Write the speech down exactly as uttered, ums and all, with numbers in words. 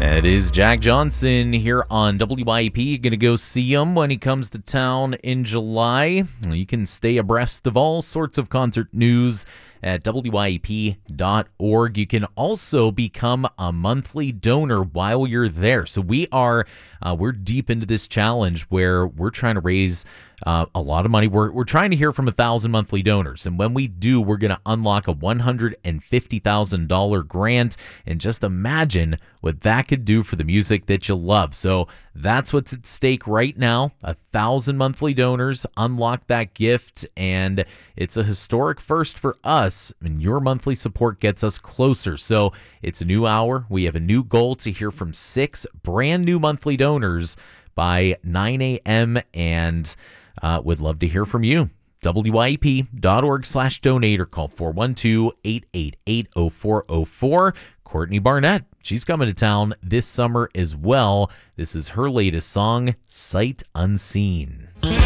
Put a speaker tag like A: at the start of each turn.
A: It is Jack Johnson here on W I P. You're going to go see him when he comes to town in July. You can stay abreast of all sorts of concert news at W I E P dot org. You can also become a monthly donor while you're there. So we are uh, we're deep into this challenge where we're trying to raise uh, a lot of money. We're we're trying to hear from a thousand monthly donors, and when we do, we're going to unlock a one hundred fifty thousand dollars grant. And just imagine what that could do for the music that you love. So that's what's at stake right now. A thousand monthly donors unlock that gift, and it's a historic first for us. And your monthly support gets us closer. So it's a new hour. We have a new goal to hear from six brand new monthly donors by nine a.m. and uh, would love to hear from you. W I E P dot org slash donate or call four one two, eight eight eight, zero four zero four. Courtney Barnett, she's coming to town this summer as well. This is her latest song, Sight Unseen.